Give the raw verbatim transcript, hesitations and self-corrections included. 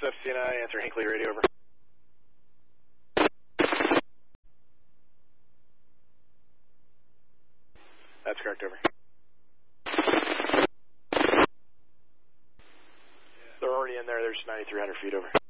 F C N I, answer Hinckley radio, over. That's correct, over. They're already in there, there's ninety-three hundred feet, over.